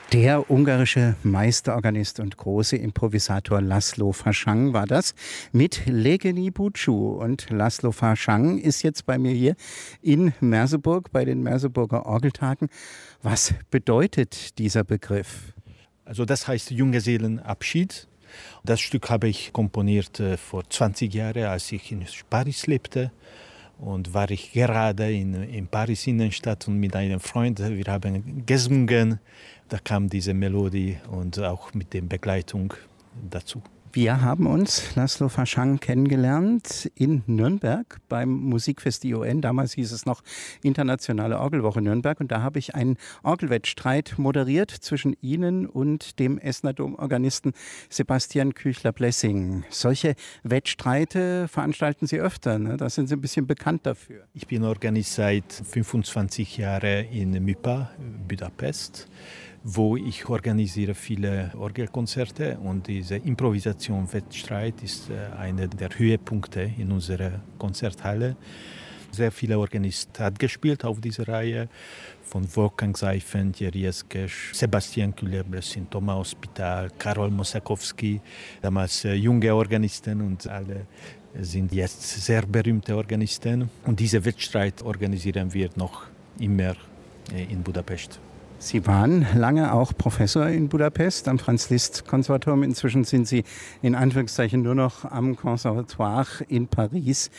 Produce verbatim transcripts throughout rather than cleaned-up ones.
Der ungarische Meisterorganist und große Improvisator László Faschang war das mit Legeni Búcsú. Und László Faschang ist jetzt bei mir hier in Merseburg bei den Merseburger Orgeltagen. Was bedeutet dieser Begriff? Also das heißt Junggesellenabschied. Das Stück habe ich komponiert äh, vor zwanzig Jahren, als ich in Paris lebte. Und war ich gerade in, in Paris Innenstadt und mit einem Freund, wir haben gesungen. Da kam diese Melodie und auch mit der Begleitung dazu. Wir haben uns, László Faschang, kennengelernt in Nürnberg beim Musikfest I O N. Damals hieß es noch Internationale Orgelwoche Nürnberg. Und da habe ich einen Orgelwettstreit moderiert zwischen Ihnen und dem Essener Domorganisten Sebastian Küchler-Blessing. Solche Wettstreite veranstalten Sie öfter, ne? Da sind Sie ein bisschen bekannt dafür. Ich bin Organist seit fünfundzwanzig Jahren in Mypa, Budapest, wo ich organisiere viele Orgelkonzerte, und diese Improvisation-Wettstreit ist einer der Höhepunkte in unserer Konzerthalle. Sehr viele Organisten haben gespielt auf dieser Reihe, von Wolfgang Seifert, Jiří Eszkes, Sebastian Küchler-Blessing, Thomas Hospital, Karol Mosakowski, damals junge Organisten, und alle sind jetzt sehr berühmte Organisten. Und diese Wettstreit organisieren wir noch immer in Budapest. Sie waren lange auch Professor in Budapest am Franz-Liszt-Konservatorium. Inzwischen sind Sie in Anführungszeichen nur noch am Conservatoire in Paris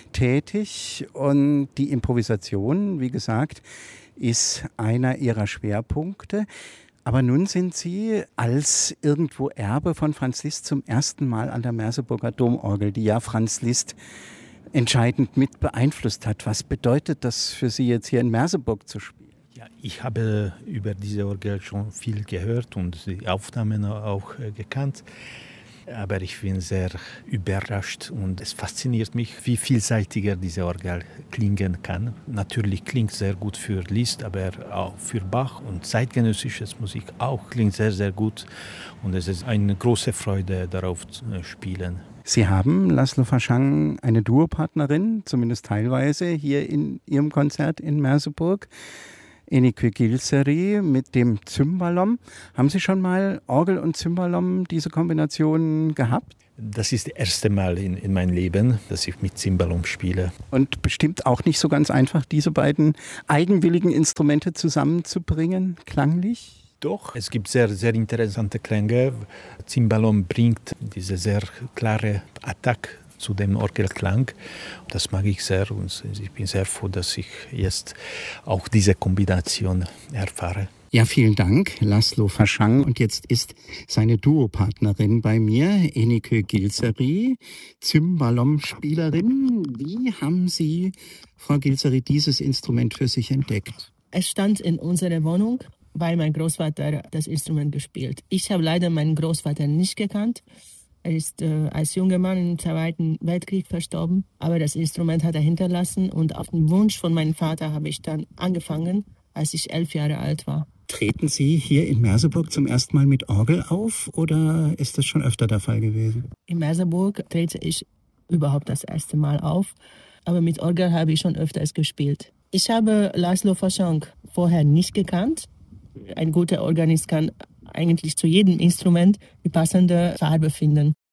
tätig. Und die Improvisation, wie gesagt, ist einer Ihrer Schwerpunkte. Aber nun sind Sie als irgendwo Erbe von Franz Liszt zum ersten Mal an der Merseburger Domorgel, die ja Franz Liszt entscheidend mit beeinflusst hat. Was bedeutet das für Sie jetzt hier in Merseburg zu spielen? Ja, ich habe über diese Orgel schon viel gehört und die Aufnahmen auch gekannt. Aber ich bin sehr überrascht und es fasziniert mich, wie vielseitiger diese Orgel klingen kann. Natürlich klingt sehr gut für Liszt, aber auch für Bach und zeitgenössische Musik auch klingt sehr, sehr gut. Und es ist eine große Freude, darauf zu spielen. Sie haben, László Faschang, eine Duopartnerin, zumindest teilweise, hier in Ihrem Konzert in Merseburg. Enikő Gilszeri mit dem Cymbalom. Haben Sie schon mal Orgel und Cymbalom, diese Kombination, gehabt? Das ist das erste Mal in, in meinem Leben, dass ich mit Cymbalom spiele. Und bestimmt auch nicht so ganz einfach, diese beiden eigenwilligen Instrumente zusammenzubringen, klanglich? Doch, es gibt sehr, sehr interessante Klänge. Cymbalom bringt diese sehr klare Attacke zu dem Orgelklang. Das mag ich sehr und ich bin sehr froh, dass ich jetzt auch diese Kombination erfahre. Ja, vielen Dank, László Faschang. Und jetzt ist seine Duopartnerin bei mir, Enikő Gilszeri, Cymbalom-Spielerin. Wie haben Sie, Frau Gilszeri, dieses Instrument für sich entdeckt? Es stand in unserer Wohnung, weil mein Großvater das Instrument gespielt. Ich habe leider meinen Großvater nicht gekannt. Er ist äh, als junger Mann im Zweiten Weltkrieg verstorben, aber das Instrument hat er hinterlassen, und auf den Wunsch von meinem Vater habe ich dann angefangen, als ich elf Jahre alt war. Treten Sie hier in Merseburg zum ersten Mal mit Orgel auf oder ist das schon öfter der Fall gewesen? In Merseburg trete ich überhaupt das erste Mal auf, aber mit Orgel habe ich schon öfters gespielt. Ich habe László Faschang vorher nicht gekannt. Ein guter Organist kann eigentlich zu jedem Instrument die passende Farbe finden.